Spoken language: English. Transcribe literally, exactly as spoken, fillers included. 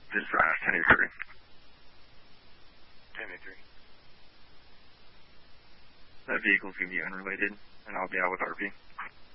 This is uh, ten eighty-three. ten eighty-three. That vehicle's going to be unrelated, and I'll be out with R P.